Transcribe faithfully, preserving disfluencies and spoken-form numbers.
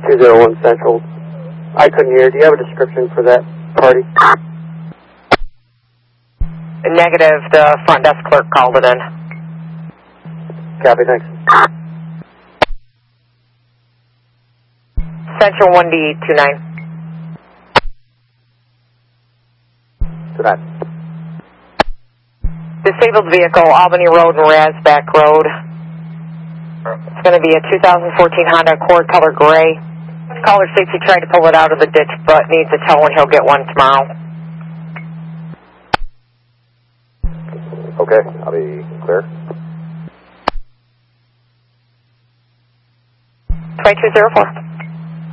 two zero one Central. I couldn't hear. Do you have a description for that party? Negative. The front desk clerk called it in. Copy, thanks. Central one D two nine. two nine. Disabled vehicle, Albany Road and Razback Road. It's going to be a two thousand fourteen Honda Accord color gray. Caller states he tried to pull it out of the ditch but needs a tow and he'll get one tomorrow. Okay, I'll be clear. twenty-two zero four.